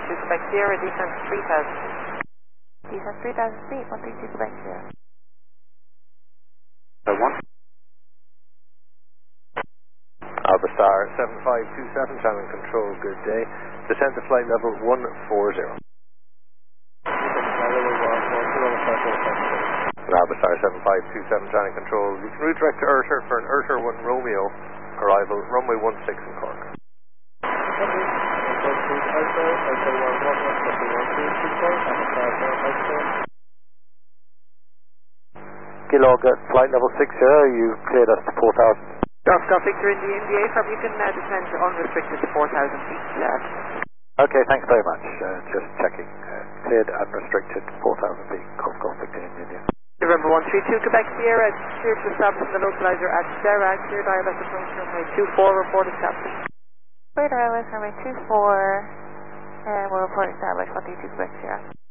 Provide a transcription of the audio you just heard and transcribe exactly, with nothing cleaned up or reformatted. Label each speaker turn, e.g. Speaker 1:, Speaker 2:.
Speaker 1: two Quebec Sierra, descent three thousand.
Speaker 2: Descent three thousand feet, one three two Quebec Sierra.
Speaker 3: So one.
Speaker 4: Alpha Star seven five two seven, channel control, good day. Descend to flight level one four zero. Alpha Star seven five two seven, channel control. You can redirect to Urter for an Urter one Romeo arrival, runway one six in Cork.
Speaker 3: Kiloga, flight level six zero, you cleared us to four thousand.
Speaker 1: Golf Golf Victor in the N D A from, you can uh, descend to unrestricted to four thousand feet.
Speaker 3: Yeah. Okay, thanks very much. Uh, just checking. Uh, cleared unrestricted four thousand feet, Golf Golf Victor in India.
Speaker 1: November one three two Quebec Sierra, cleared to establish the localizer at Sarah, cleared I L S approach runway two four, report established.
Speaker 2: Cleared I L S runway two four, and we'll report established one three two Quebec Sierra.